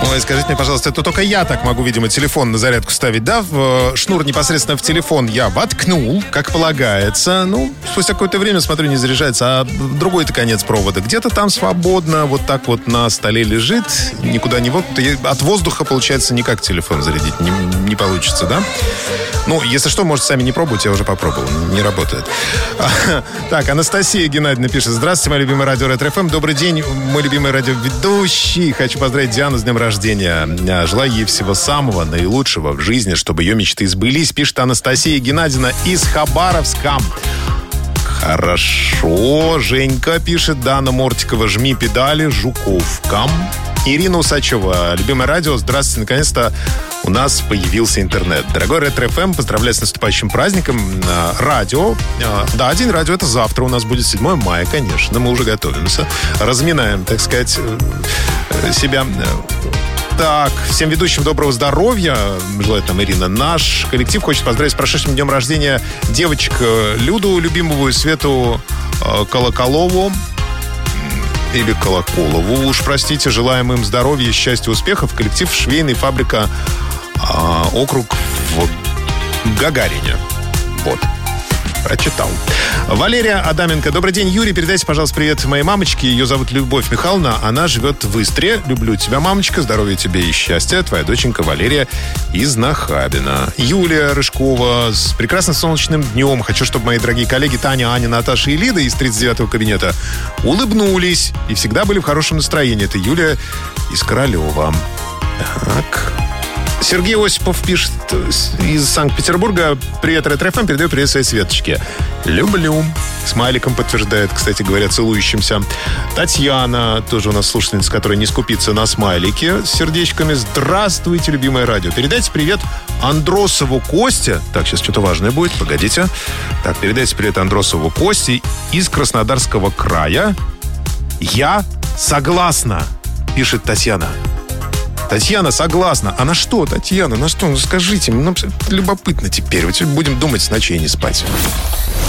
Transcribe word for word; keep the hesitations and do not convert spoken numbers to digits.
Ну, и скажите мне, пожалуйста, это только я так могу, видимо, телефон на зарядку ставить, да? В шнур непосредственно в телефон я воткнул, как полагается. Ну, спустя какое-то время, смотрю, не заряжается, а другой-то конец провода где-то там свободно, вот так вот на столе лежит, никуда не вот. От воздуха, получается, никак телефон зарядить не, не получится, да? Ну, если что, может, сами не пробуйте, я уже попробовал, не работает. Так, Анастасия Геннадьевна пишет: здравствуйте, моя любимая радио Ретро-ФМ. Добрый день, мой любимый радиоведущий. Хочу поздравить Диану с днем рождения. Желаю ей всего самого наилучшего в жизни, чтобы ее мечты сбылись. Пишет Анастасия Геннадьевна из Хабаровска. Хорошо. Женька пишет: Дана Мортикова, жми педали, Жуковка. Ирина Усачева: любимое радио, здравствуйте, наконец-то у нас появился интернет. Дорогой Ретро-ФМ, поздравляю с наступающим праздником. Радио. Да, День радио — это завтра у нас будет, седьмое мая, конечно. Мы уже готовимся. Разминаем, так сказать, себя. Так, всем ведущим доброго здоровья. Желает нам Ирина. Наш коллектив хочет поздравить с прошедшим днем рождения девочек Люду Любимову и Свету Колоколову. Или Колоколову, уж простите. Желаем им здоровья, счастья, успехов. Коллектив «Швейная фабрика», а, округ в Гагарине. Вот. Прочитал. Валерия Адаменко. Добрый день, Юрий. Передайте, пожалуйста, привет моей мамочке. Ее зовут Любовь Михайловна. Она живет в Истре. Люблю тебя, мамочка. Здоровья тебе и счастья. Твоя доченька Валерия из Нахабина. Юлия Рыжкова. С прекрасным солнечным днем. Хочу, чтобы мои дорогие коллеги Таня, Аня, Наташа и Лида из тридцать девятого кабинета улыбнулись и всегда были в хорошем настроении. Это Юлия из Королева. Так... Сергей Осипов пишет из Санкт-Петербурга: привет, Ретро-ФМ, передаю привет своей Светочке. Люблю. Смайликом подтверждает, кстати говоря, целующимся. Татьяна, тоже у нас слушательница, которая не скупится на смайлики с сердечками. Здравствуйте, любимое радио. Передайте привет Андросову Косте. Так, сейчас что-то важное будет, погодите. Так, передайте привет Андросову Косте из Краснодарского края. Я согласна, пишет Татьяна. Татьяна согласна. А на что, Татьяна? На что? Ну, скажите. Нам любопытно теперь. Вот будем думать, с ночей не спать.